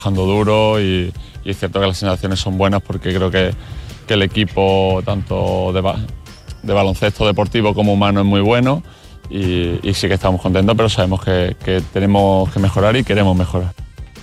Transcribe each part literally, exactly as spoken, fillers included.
trabajando duro y, y es cierto que las sensaciones son buenas porque creo que, que el equipo tanto de, de baloncesto deportivo como humano es muy bueno y, y sí que estamos contentos, pero sabemos que, que tenemos que mejorar y queremos mejorar.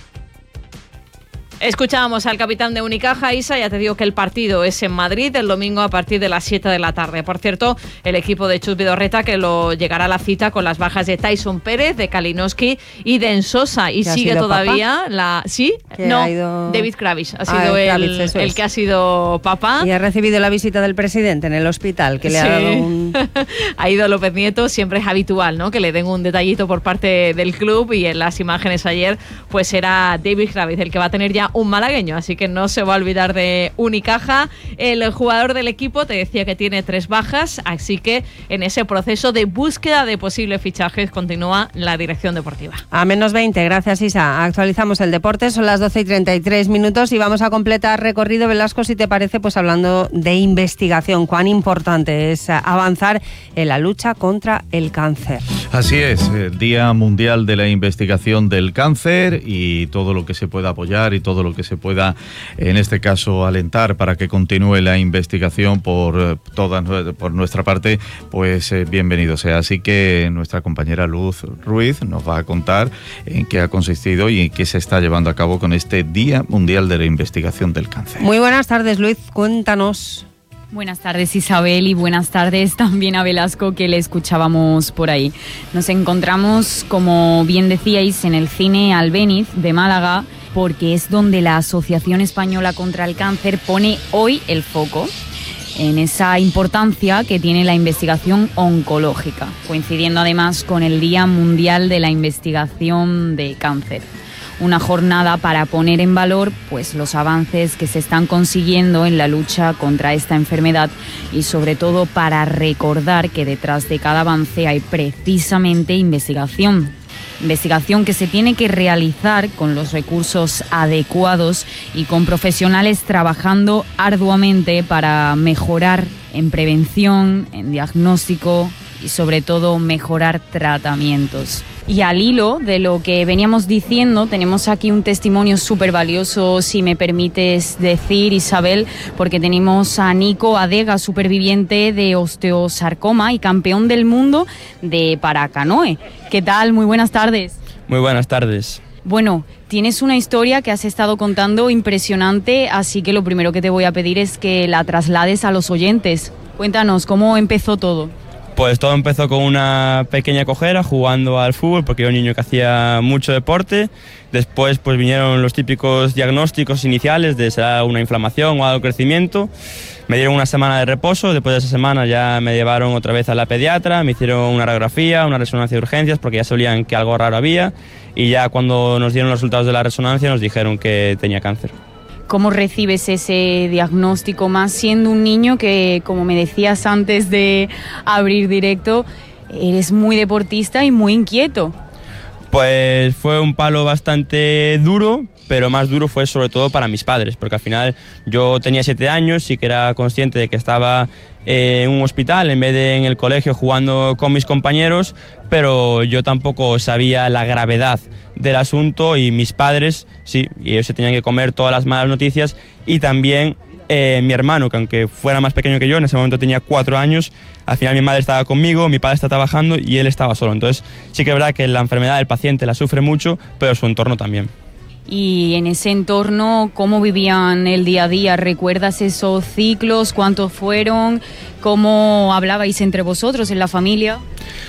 Escuchábamos al capitán de Unicaja, Isa, ya te digo que el partido es en Madrid el domingo a partir de las siete de la tarde. Por cierto, el equipo de Chus Vidorreta que lo llegará a la cita con las bajas de Tyson Pérez, de Kalinowski y de Ensosa. Y sigue todavía papá? la... ¿Sí? No, ido... David Kravis ha sido ah, el, Kravitz, el, el que ha sido papá. Y ha recibido la visita del presidente en el hospital, que le sí. ha dado un... ha ido López Nieto, siempre es habitual, ¿no?, que le den un detallito por parte del club, y en las imágenes ayer pues era David Kravis el que va a tener ya un malagueño, así que no se va a olvidar de Unicaja. El jugador del equipo te decía que tiene tres bajas, así que en ese proceso de búsqueda de posibles fichajes continúa la dirección deportiva. A menos veinte, gracias Isa. Actualizamos el deporte, son las doce y treinta y tres minutos y vamos a completar recorrido, Velasco, si te parece, pues hablando de investigación. Cuán importante es avanzar en la lucha contra el cáncer. Así es, el Día Mundial de la Investigación del Cáncer y todo lo que se pueda apoyar y todo lo que se pueda, en este caso, alentar para que continúe la investigación por toda por nuestra parte, pues eh, bienvenido sea. Así que nuestra compañera Luz Ruiz nos va a contar en qué ha consistido y en qué se está llevando a cabo con este Día Mundial de la Investigación del Cáncer. Muy buenas tardes, Luz, cuéntanos. Buenas tardes, Isabel, y buenas tardes también a Velasco, que le escuchábamos por ahí. Nos encontramos, como bien decíais, en el Cine Albéniz de Málaga, porque es donde la Asociación Española contra el Cáncer pone hoy el foco en esa importancia que tiene la investigación oncológica, coincidiendo además con el Día Mundial de la Investigación de Cáncer. Una jornada para poner en valor pues, los avances que se están consiguiendo en la lucha contra esta enfermedad y sobre todo para recordar que detrás de cada avance hay precisamente investigación. Investigación que se tiene que realizar con los recursos adecuados y con profesionales trabajando arduamente para mejorar en prevención, en diagnóstico y sobre todo mejorar tratamientos. Y al hilo de lo que veníamos diciendo, tenemos aquí un testimonio súper valioso, si me permites decir, Isabel, porque tenemos a Nico Adega, superviviente de osteosarcoma y campeón del mundo de paracanoe. ¿Qué tal? Muy buenas tardes. Muy buenas tardes. Bueno, tienes una historia que has estado contando impresionante, así que lo primero que te voy a pedir es que la traslades a los oyentes. Cuéntanos, ¿cómo empezó todo? Pues todo empezó con una pequeña cojera jugando al fútbol, porque era un niño que hacía mucho deporte. Después pues vinieron los típicos diagnósticos iniciales de será una inflamación o algo de crecimiento. Me dieron una semana de reposo, después de esa semana ya me llevaron otra vez a la pediatra, me hicieron una radiografía, una resonancia de urgencias porque ya sabían que algo raro había, y ya cuando nos dieron los resultados de la resonancia nos dijeron que tenía cáncer. ¿Cómo recibes ese diagnóstico, más siendo un niño que, como me decías antes de abrir directo, eres muy deportista y muy inquieto? Pues fue un palo bastante duro, pero más duro fue sobre todo para mis padres, porque al final yo tenía siete años, sí que era consciente de que estaba en un hospital en vez de en el colegio jugando con mis compañeros, pero yo tampoco sabía la gravedad del asunto, y mis padres sí, y ellos se tenían que comer todas las malas noticias, y también eh, mi hermano, que aunque fuera más pequeño que yo, en ese momento tenía cuatro años, al final mi madre estaba conmigo, mi padre está trabajando y él estaba solo. Entonces sí que es verdad que la enfermedad del paciente la sufre mucho, pero su entorno también. Y en ese entorno, ¿cómo vivían el día a día? ¿Recuerdas esos ciclos? ¿Cuántos fueron? ¿Cómo hablabais entre vosotros en la familia?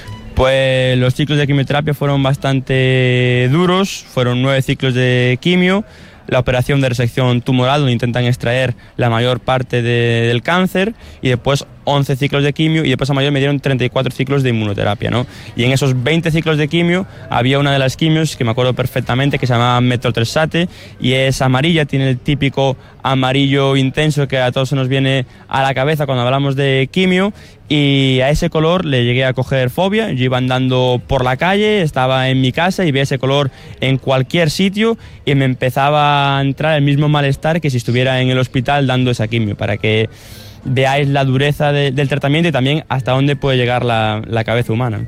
Pues los ciclos de quimioterapia fueron bastante duros, fueron nueve ciclos de quimio, la operación de resección tumoral donde intentan extraer la mayor parte de, del cáncer, y después once ciclos de quimio, y después a mayor me dieron treinta y cuatro ciclos de inmunoterapia, ¿no? Y en esos veinte ciclos de quimio había una de las quimios que me acuerdo perfectamente que se llama metotrexate, y es amarilla, tiene el típico amarillo intenso que a todos se nos viene a la cabeza cuando hablamos de quimio, y a ese color le llegué a coger fobia. Yo iba andando por la calle, estaba en mi casa y veía ese color en cualquier sitio y me empezaba a entrar el mismo malestar que si estuviera en el hospital dando esa quimio, para que veáis la dureza de, del tratamiento y también hasta dónde puede llegar la, la cabeza humana.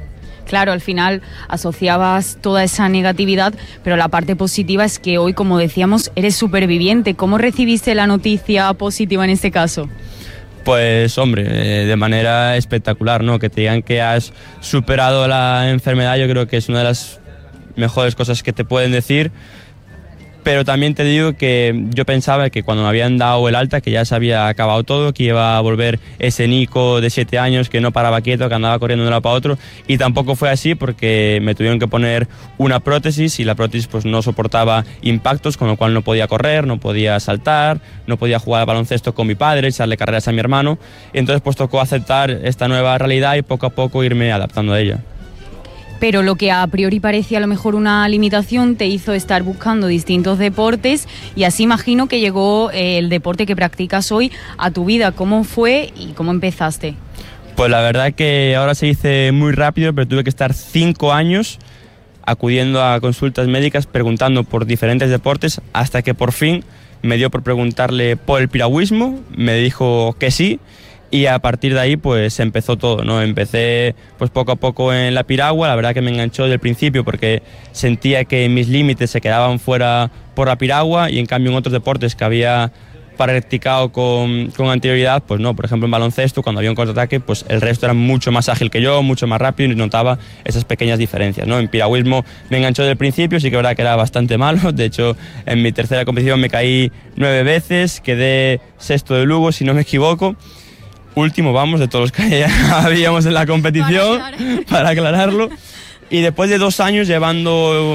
Claro, al final asociabas toda esa negatividad, pero la parte positiva es que hoy, como decíamos, eres superviviente. ¿Cómo recibiste la noticia positiva en este caso? Pues hombre, eh, de manera espectacular, ¿no? Que te digan que has superado la enfermedad, yo creo que es una de las mejores cosas que te pueden decir. Pero también te digo que yo pensaba que cuando me habían dado el alta, que ya se había acabado todo, que iba a volver ese Nico de siete años que no paraba quieto, que andaba corriendo de un lado para otro, y tampoco fue así porque me tuvieron que poner una prótesis y la prótesis pues no soportaba impactos, con lo cual no podía correr, no podía saltar, no podía jugar al baloncesto con mi padre, echarle carreras a mi hermano, y entonces pues tocó aceptar esta nueva realidad y poco a poco irme adaptando a ella. Pero lo que a priori parecía a lo mejor una limitación te hizo estar buscando distintos deportes y así imagino que llegó el deporte que practicas hoy a tu vida. ¿Cómo fue y cómo empezaste? Pues la verdad que ahora se dice muy rápido, pero tuve que estar cinco años acudiendo a consultas médicas preguntando por diferentes deportes hasta que por fin me dio por preguntarle por el piragüismo, me dijo que sí. Y a partir de ahí pues empezó todo, ¿no? Empecé pues poco a poco en la piragua, la verdad que me enganchó desde el principio porque sentía que mis límites se quedaban fuera por la piragua y en cambio en otros deportes que había practicado con, con anterioridad, pues no, por ejemplo en baloncesto cuando había un contraataque pues el resto era mucho más ágil que yo, mucho más rápido y notaba esas pequeñas diferencias, ¿no? En piragüismo me enganchó desde el principio, sí que es verdad que era bastante malo, de hecho en mi tercera competición me caí nueve veces, quedé sexto de Lugo si no me equivoco. Último, vamos, de todos los que habíamos en la competición, para, aclarar. para aclararlo. Y después de dos años llevando,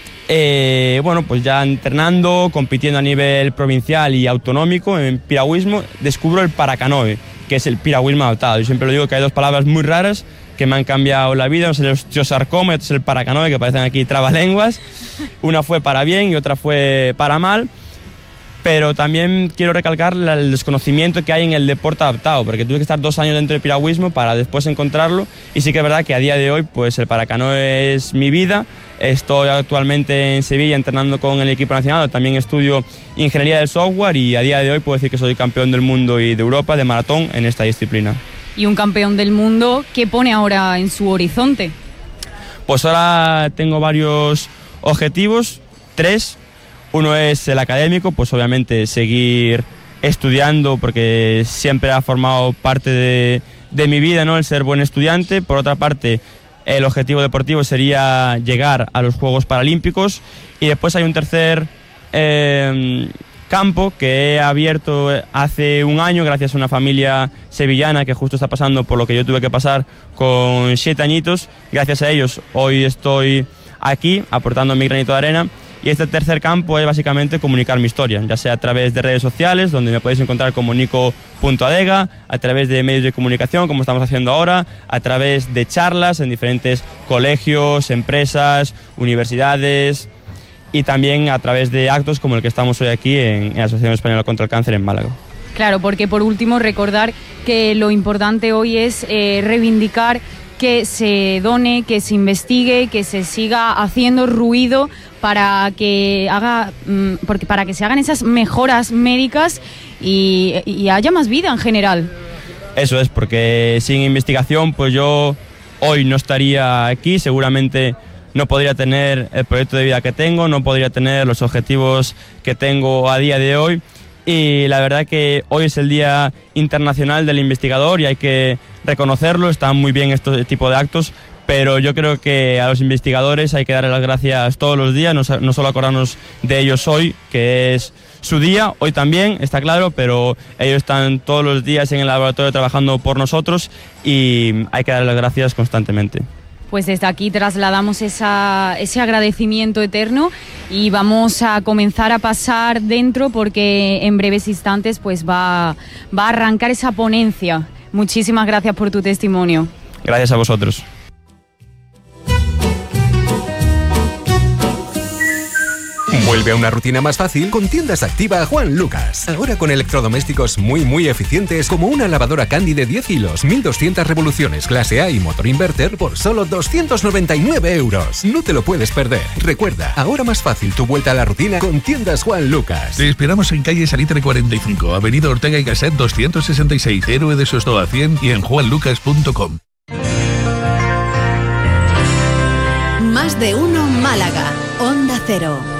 eh, bueno, pues ya entrenando, compitiendo a nivel provincial y autonómico en piragüismo, descubro el paracanoe, que es el piragüismo adaptado. Yo siempre lo digo que hay dos palabras muy raras que me han cambiado la vida, uno es el osteosarcoma y otro es el paracanoe, que parecen aquí trabalenguas. Una fue para bien y otra fue para mal. Pero también quiero recalcar el desconocimiento que hay en el deporte adaptado, porque tuve que estar dos años dentro del piragüismo para después encontrarlo, y sí que es verdad que a día de hoy pues el paracanoe es mi vida. Estoy actualmente en Sevilla entrenando con el equipo nacional, también estudio ingeniería del software y a día de hoy puedo decir que soy campeón del mundo y de Europa de maratón en esta disciplina. ¿Y un campeón del mundo qué pone ahora en su horizonte? Pues ahora tengo varios objetivos, tres. Uno es el académico, pues obviamente seguir estudiando porque siempre ha formado parte de, de mi vida, ¿no? El ser buen estudiante. Por otra parte, el objetivo deportivo sería llegar a los Juegos Paralímpicos. Y después hay un tercer eh, campo que he abierto hace un año gracias a una familia sevillana que justo está pasando por lo que yo tuve que pasar con siete añitos. Gracias a ellos hoy estoy aquí aportando mi granito de arena. Y este tercer campo es básicamente comunicar mi historia, ya sea a través de redes sociales, donde me podéis encontrar como nico punto adega, a través de medios de comunicación, como estamos haciendo ahora, a través de charlas en diferentes colegios, empresas, universidades y también a través de actos como el que estamos hoy aquí en, en la Asociación Española contra el Cáncer en Málaga. Claro, porque por último recordar que lo importante hoy es eh, reivindicar que se done, que se investigue, que se siga haciendo ruido para que haga, porque para que se hagan esas mejoras médicas y, y haya más vida en general. Eso es, porque sin investigación pues yo hoy no estaría aquí, seguramente no podría tener el proyecto de vida que tengo, no podría tener los objetivos que tengo a día de hoy. Y la verdad que hoy es el Día Internacional del Investigador y hay que reconocerlo, están muy bien este tipo de actos, pero yo creo que a los investigadores hay que darles las gracias todos los días, no, no solo acordarnos de ellos hoy, que es su día, hoy también, está claro, pero ellos están todos los días en el laboratorio trabajando por nosotros y hay que darles las gracias constantemente. Pues desde aquí trasladamos esa, ese agradecimiento eterno y vamos a comenzar a pasar dentro porque en breves instantes pues va, va a arrancar esa ponencia. Muchísimas gracias por tu testimonio. Gracias a vosotros. Vuelve a una rutina más fácil con Tiendas Activa Juan Lucas. Ahora con electrodomésticos muy muy eficientes como una lavadora Candy de diez kilos, mil doscientas revoluciones clase A y motor inverter por solo doscientos noventa y nueve euros. No te lo puedes perder. Recuerda, ahora más fácil tu vuelta a la rutina con Tiendas Juan Lucas. Te esperamos en calle Salitre cuarenta y cinco, avenida Ortega y Gasset doscientos sesenta y seis, Héroe de Sostoa cien y en juan lucas punto com. Más de Uno Málaga, Onda Cero.